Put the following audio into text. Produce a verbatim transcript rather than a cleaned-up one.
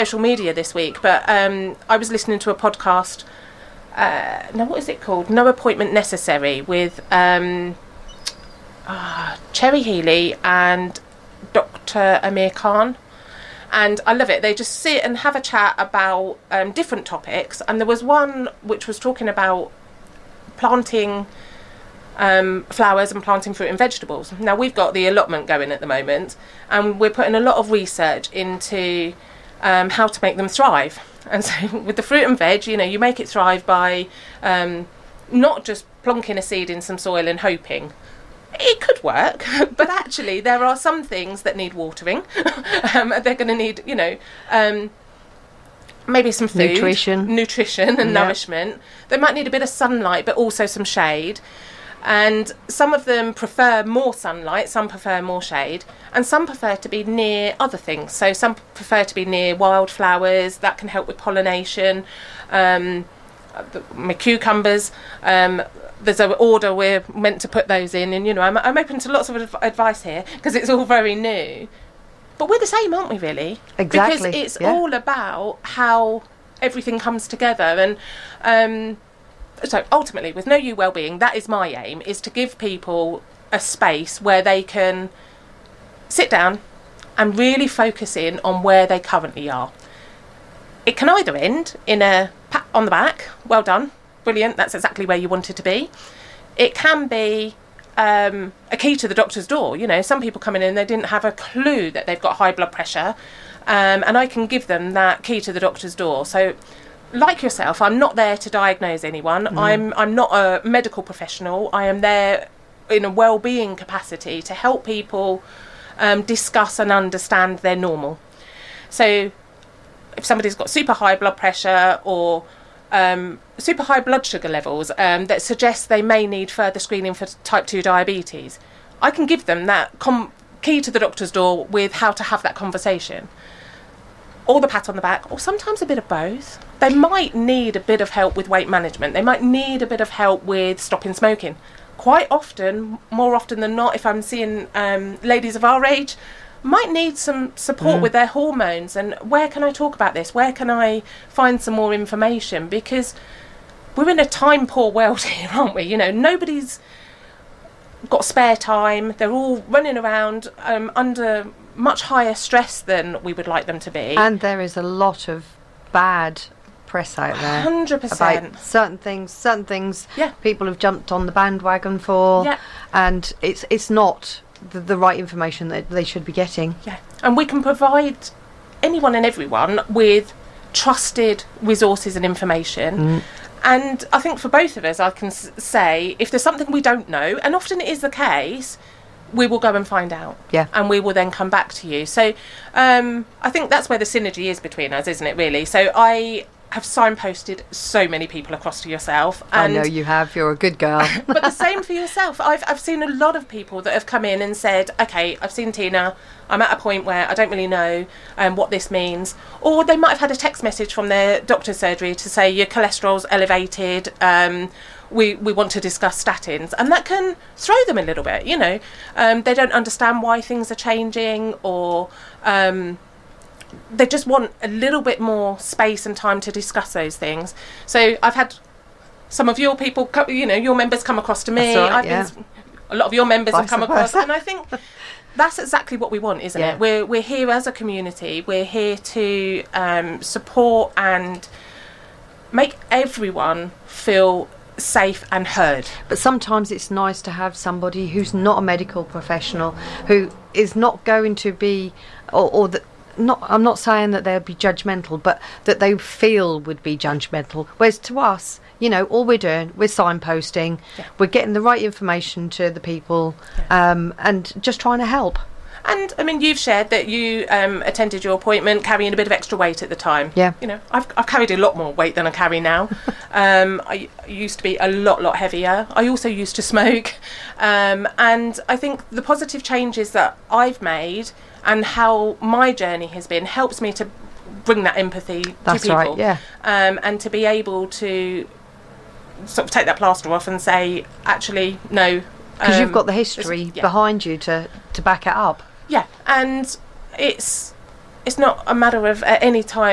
social media this week, but um, I was listening to a podcast. Uh, now, what is it called? No Appointment Necessary, with um, uh, Cherry Healey and Doctor Amir Khan. And I love it. They just sit and have a chat about um, different topics. And there was one which was talking about planting um, flowers and planting fruit and vegetables. Now, we've got the allotment going at the moment, and we're putting a lot of research into um, how to make them thrive. And so with the fruit and veg, you know, you make it thrive by um, not just plonking a seed in some soil and hoping. It could work, but actually there are some things that need watering. um, they're going to need, you know, um, maybe some food. Nutrition. Nutrition and yeah. nourishment. They might need a bit of sunlight, but also some shade. And some of them prefer more sunlight, some prefer more shade, and some prefer to be near other things. So some prefer to be near wildflowers. That can help with pollination. Um, my cucumbers... Um, there's an order we're meant to put those in, and you know I'm, I'm open to lots of adv- advice here because it's all very new, but we're the same, aren't we, really? Exactly. Because it's yeah. all about how everything comes together. And um, so ultimately with Know You Wellbeing, that is my aim, is to give people a space where they can sit down and really focus in on where they currently are. It can either end in a pat on the back, well done, brilliant, that's exactly where you wanted to be. It can be um, a key to the doctor's door. You know, some people come in and they didn't have a clue that they've got high blood pressure, um, and I can give them that key to the doctor's door. So, like yourself, I'm not there to diagnose anyone. Mm. I'm I'm not a medical professional. I am there in a well-being capacity to help people um, discuss and understand their normal. So, if somebody's got super high blood pressure or Um, super high blood sugar levels um, that suggest they may need further screening for type two diabetes, I can give them that com- key to the doctor's door with how to have that conversation, or the pat on the back, or sometimes a bit of both. They might need a bit of help with weight management. They might need a bit of help with stopping smoking. Quite often, more often than not, if I'm seeing um, ladies of our age, might need some support mm. with their hormones. And where can I talk about this? Where can I find some more information? Because we're in a time poor world here, aren't we? You know, nobody's got spare time. They're all running around um, under much higher stress than we would like them to be. And there is a lot of bad press out there. one hundred percent. About certain things, certain things yeah. people have jumped on the bandwagon for. Yeah. And it's it's not The, the right information that they should be getting. Yeah, and we can provide anyone and everyone with trusted resources and information. Mm. And I think for both of us, I can s- say, if there's something we don't know, and often it is the case, we will go and find out. Yeah. And we will then come back to you. So um, I think that's where the synergy is between us, isn't it, really? So I have signposted so many people across to yourself. And I know you have. You're a good girl. But the same for yourself. I've I've seen a lot of people that have come in and said, okay, I've seen Tina. I'm at a point where I don't really know um, what this means. Or they might have had a text message from their doctor's surgery to say your cholesterol's elevated. Um, we, we want to discuss statins. And that can throw them a little bit, you know. Um, they don't understand why things are changing, or... Um, they just want a little bit more space and time to discuss those things. So I've had some of your people, co- you know, your members come across to me. That's right, I've yeah. been, a lot of your members Vice have come across, versa. and I think that's exactly what we want, isn't yeah. it? We're we're here as a community. We're here to um, support and make everyone feel safe and heard. But sometimes it's nice to have somebody who's not a medical professional, who is not going to be, or, or that. Not, I'm not saying that they'll be judgmental, but that they feel would be judgmental. Whereas to us, you know, all we're doing, we're signposting, yeah. we're getting the right information to the people, yeah. um, and just trying to help. And I mean, you've shared that you um, attended your appointment carrying a bit of extra weight at the time. Yeah. You know, I've I've carried a lot more weight than I carry now. um, I used to be a lot lot heavier. I also used to smoke, um, and I think the positive changes that I've made and how my journey has been helps me to bring that empathy That's to people. right, yeah. Um, and to be able to sort of take that plaster off and say, actually, no. Because um, you've got the history yeah. behind you to, to back it up. Yeah, and it's it's not a matter of at any time